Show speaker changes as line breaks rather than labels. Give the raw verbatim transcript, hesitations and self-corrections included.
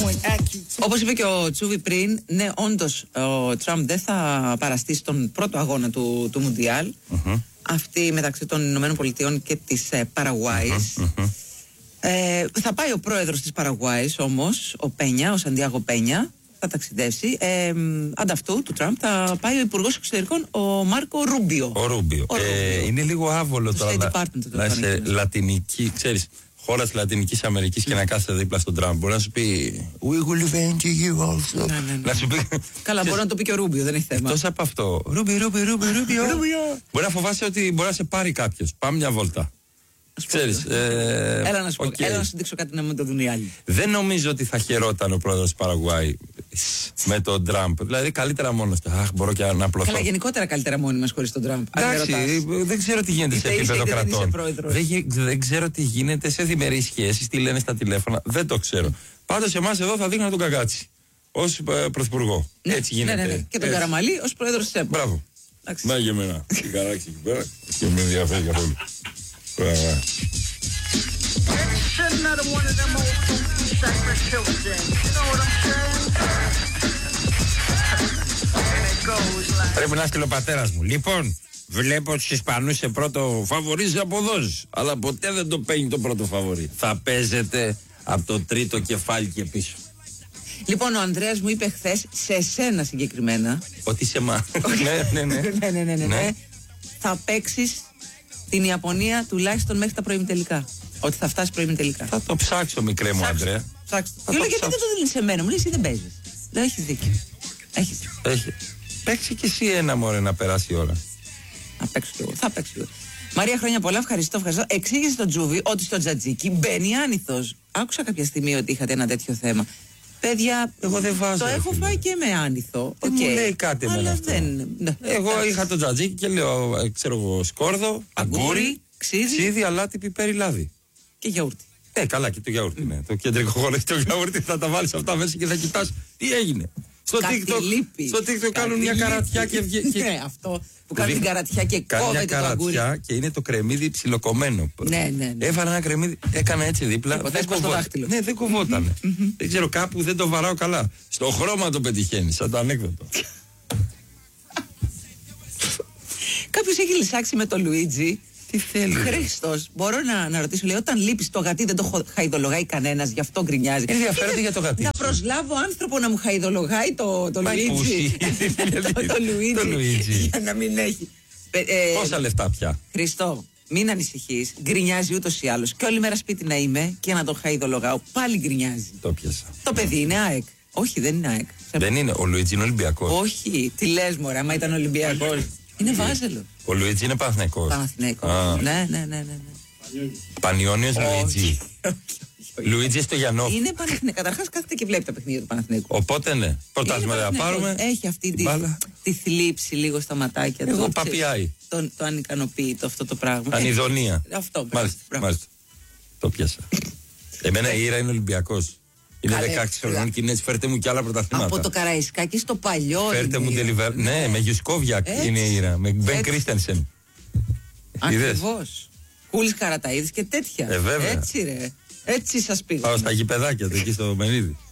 Όπως είπε και ο Τσούβι πριν, ναι, όντως ο Τραμπ δεν θα παραστεί στον πρώτο αγώνα του, του Μουντιάλ. Mm-hmm. Αυτή μεταξύ των Ηνωμένων Πολιτειών και της ε, Παραγουάης. Mm-hmm. Ε, θα πάει ο πρόεδρος της Παραγουάης όμως, ο Πένια, ο Σαντιάγο Πένια, θα ταξιδεύσει. Ε, ανταυτού του Τραμπ θα πάει ο Υπουργός Εξωτερικών, ο Μάρκο Ρούμπιο.
Ο Ρούμπιο. Ο ε, Ρούμπιο. Είναι λίγο άβολο τώρα να, να είσαι λατινική, ξέρεις, χώρα της Λατινικής Αμερικής mm. και να κάθεσαι δίπλα στον Τραμπ. Μπορεί να σου πει We will avenge you also. Ναι, ναι, ναι. Να σου πει...
Καλά, μπορεί να το πει και ο Ρούμπιο, δεν έχει θέμα.
Εκτός από αυτό. Ρούμπιο, Ρούμπιο, Ρούμπιο, Ρούμπιο. Μπορεί να φοβάσαι ότι μπορεί να σε πάρει κάποιος. Πάμε μια βόλτα. Ξέρεις, ε,
έλα, να σου okay. έλα να σου δείξω κάτι να μην το δουν οι άλλοι.
Δεν νομίζω ότι θα χαιρόταν ο πρόεδρος της Παραγουάη με τον Τραμπ. Δηλαδή καλύτερα μόνος του. Αχ, μπορώ και να απλωθώ.
Καλά, γενικότερα καλύτερα μόνοι μας χωρίς τον Τραμπ.
Εντάξει, δεν ξέρω τι γίνεται είτε σε επίπεδο είτε κρατών. Δεν, δεν ξέρω τι γίνεται σε διμερείς σχέσεις, τι λένε στα τηλέφωνα. Δεν το ξέρω. Πάντως εμάς εδώ θα δείχνω τον Καγκάτσι ως ε, πρωθυπουργό.
Ναι,
έτσι γίνεται.
Ναι, ναι, ναι. Και τον Καραμαλή ως πρόεδρος της ΕΠΟ.
Μπράβο. Να για μένα. Η καράξη εκεί πέρα και με ενδιαφέρει καθόλου. Πρέπει να στείλει ο πατέρας μου. Λοιπόν, βλέπω τους Ισπανούς σε πρώτο φαβορί σε αποδόσεις, αλλά ποτέ δεν το παίρνει το πρώτο φαβορί. Θα παίζετε από το τρίτο κεφάλι και πίσω.
Λοιπόν, ο Ανδρέας μου είπε χθες, σε εσένα συγκεκριμένα,
ότι σε μα. ναι, ναι, ναι.
ναι, ναι, ναι, ναι, ναι. Θα παίξεις την Ιαπωνία τουλάχιστον μέχρι τα προημιτελικά. Ότι θα φτάσει προημιτελικά.
Θα το ψάξω, μικρέ μου, Ανδρέα.
Ψάξω. Και λέω, γιατί δεν το δίνεις σε μένα, μου λέει, εσύ δεν παίζεις. Δεν έχεις δίκιο. Έχεις.
Έχει. Παίξει κι εσύ ένα, μωρέ, να περάσει η ώρα.
Να παίξω κι εγώ. Θα παίξω κι εγώ. Μαρία, χρόνια πολλά. Ευχαριστώ, ευχαριστώ. Εξήγησε στον Τζούβι ότι στο τζατζίκι μπαίνει άνηθος. Άκουσα κάποια στιγμή ότι είχατε ένα τέτοιο θέμα. Παιδιά,
εγώ δεν βάζω.
Το έχω φάει και με άνηθο.
Δεν okay. μου λέει κάτι με αυτό.
Δεν...
Εγώ Εντάξει. είχα το τζατζίκι και λέω, ξέρω εγώ, σκόρδο, αγκούρι,
ξύδι,
ξύδι, αλάτι, πιπέρι, λάδι.
Και γιαούρτι.
Ε, καλά, και το γιαούρτι, ναι. Το κεντρικό χώρο έχει το γιαούρτι, θα τα βάλεις αυτά μέσα και θα κοιτάς τι έγινε. Στο TikTok, στο TikTok κάνουν μια καρατιά και βγαίνει.
Ναι, αυτό που κάνουν την καρατιά και κόβεται το αγκούρι.
Καρατιά και είναι το κρεμμύδι ψιλοκομμένο.
Ναι, ναι, ναι.
Έβαλα ένα κρεμμύδι, έκανα έτσι δίπλα.
Δεν κοβόταν.
Ναι, δεν κοβόταν. Δεν ξέρω, κάπου δεν το βαράω καλά. Στο χρώμα το πετυχαίνει, σαν το ανέκδοτο.
Κάποιος έχει λυσάξει με το Λουίτζι.
Τι θέλει.
Χριστός, μπορώ να, να ρωτήσω, λέει, όταν λείπεις το γατί δεν το χαϊδολογάει κανένας, γι' αυτό γκρινιάζει.
Ενδιαφέρεται για το γατί.
Να προσλάβω άνθρωπο να μου χαϊδολογάει το, το Λουίτζι. το Λουίτζι. Για να μην έχει.
Ε, Πόσα λεφτά πια.
Χριστό, μην ανησυχείς. Γκρινιάζει ούτως ή άλλως. Και όλη μέρα σπίτι να είμαι και να τον χαϊδολογάω. Πάλι γκρινιάζει.
Το πιάσα.
Το παιδί είναι ΑΕΚ. Όχι, δεν είναι ΑΕΚ.
Δεν είναι. Ο Λουίτζι είναι Ολυμπιακός.
Όχι, τι λες, μωρέ, άμα ήταν Ολυμπιακός. Είναι Βάζελο.
Ο Λουίτζι είναι Παναθηναϊκός.
Παναθηναϊκός. Ναι, ναι, ναι, ναι.
Πανιόνιος Λουίτζι. Λουίτζι στο Γιαννόφ.
Είναι Παναθηναϊκός. Καταρχάς κάθεται και βλέπει τα παιχνίδια του Παναθηναϊκού.
Οπότε ναι. Πρωτάθλημα δεν θα πάρουμε.
Έχει αυτή τη, τη θλίψη λίγο στα ματάκια του.
Εγώ παπιάει.
Το, το ανικανοποιητό αυτό το πράγμα.
Ανιδονία.
Αυτό.
Μάλιστα. Μάλιστα. Το πιάσα. Εμένα η Ήρα είναι Ολυμπιακός. Είναι δεκαέξι χρονών και είναι έτσι, φέρτε μου κι άλλα πρωταθλήματα.
Από το Καραϊσκάκι στο παλιό.
Φέρτε μου deliver. Ναι, με Γιουσκόβιακ είναι η Ήρα. Με Μπεν Κρίστενσεν.
Ακριβώς. Κούλης Καραταΐδης και τέτοια.
Ε, βέβαια.
Έτσι ρε. Έτσι σας πήγα.
Πάω στα γηπεδάκια εκεί στο Μενίδη.